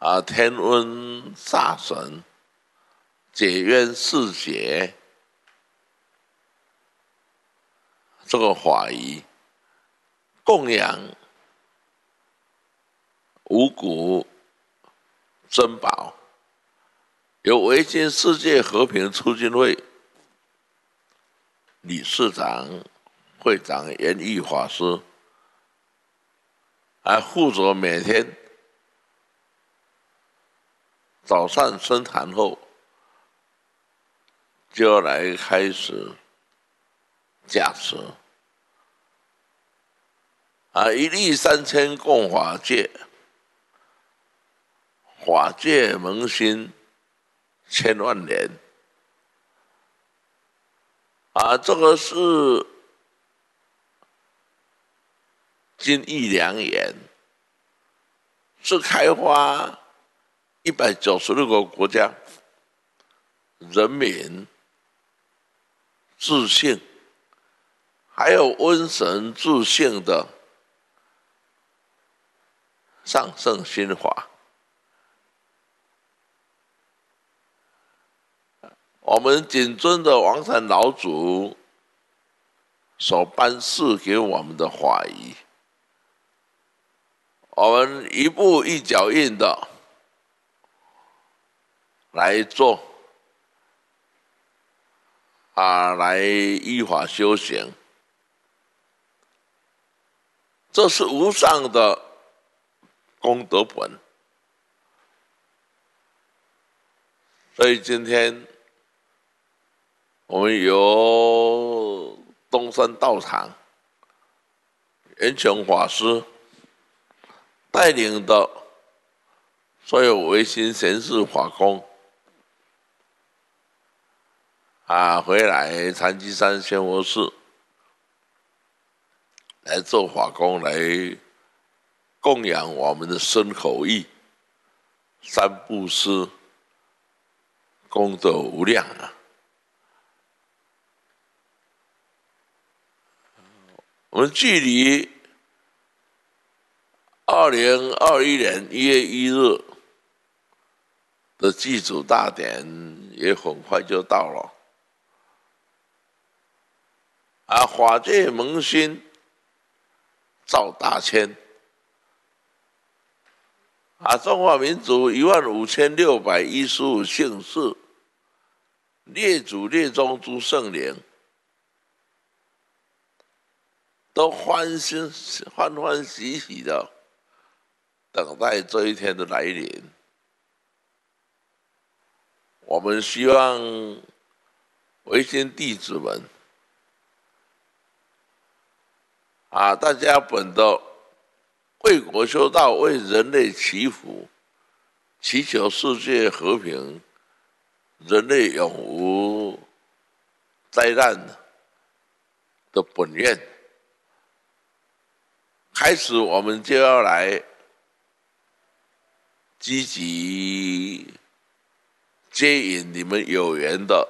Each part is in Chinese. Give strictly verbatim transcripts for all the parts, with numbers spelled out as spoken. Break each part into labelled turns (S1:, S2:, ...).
S1: 啊天温煞神，解冤释结，这个法仪供养五谷珍宝，由维新世界和平促进会理事长、会长严毅法师，还负责每天早上升坛后，就要来开始加持。啊，一粒三千供法界，法界萌心千万年。啊，这个是金玉良言，是开发一百九十六个国家人民自信，还有瘟神自信的上圣心法。我们谨遵的王禅老祖所颁示给我们的法仪，我们一步一脚印的来做，啊，来依法修行，这是无上的功德本。所以今天我们由东山道场圆琼法师带领的所有维新贤士法工啊，回来禅机山仙佛寺来做法工，来供养我们的身口意三布施，功德无量啊！我们距离二零二一年一月一日的祭祖大典也很快就到了。啊，法界萌心造大千，啊，中华民族一万五千六百一十五姓氏，列祖列宗诸圣灵，都欢欣欢欢喜喜的等待这一天的来临。我们希望维新弟子们啊，大家本着为国修道、为人类祈福、祈求世界和平、人类永无灾难的本愿，开始我们就要来积极接引你们有缘的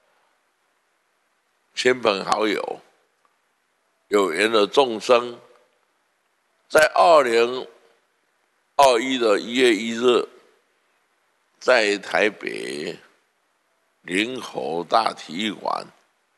S1: 亲朋好友、有缘的众生，在二零二一的一月一日，在台北林口大体育馆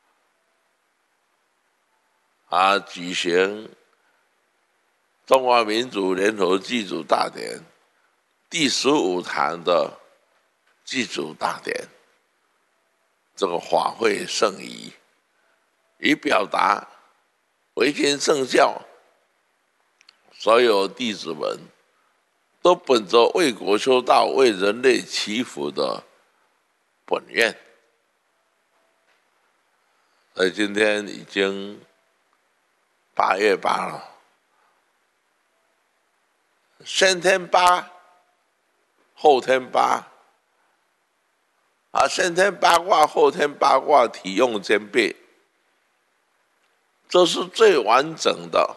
S1: 啊举行中华民族联合祭祖大典第十五堂的祭祖大典，这个法会圣仪，以表达维新圣教所有弟子们都本着为国修道、为人类祈福的本愿。所以今天已经八月八了，先天八，后天八，啊，先天八卦，后天八卦，体用兼备，这是最完整的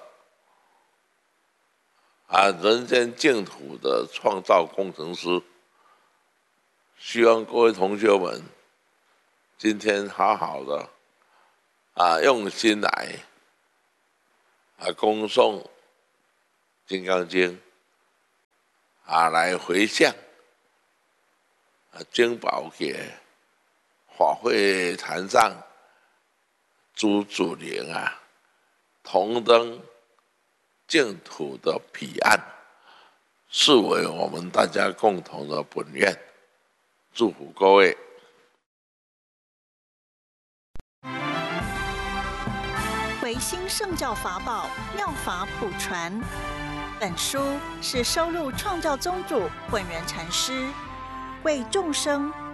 S1: 啊人间净土的创造工程师。希望各位同学们今天好好的啊用心来啊恭诵《金刚经》啊，来回向珍宝给法会坛上诸祖灵啊，同登净土的彼岸，视为我们大家共同的本愿。祝福各位。
S2: 维新圣教法宝妙法普传，本书是收录创教宗主本人禅师为众生